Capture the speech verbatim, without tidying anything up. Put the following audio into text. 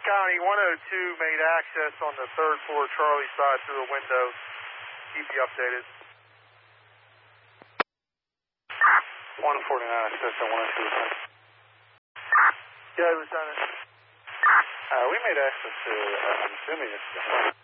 County, one oh two made access on the third floor Charlie side through a window. Keep you updated. one forty-nine, assist on one oh two. Yeah, Lieutenant. Uh, we made access to, uh, I'm assuming it's the front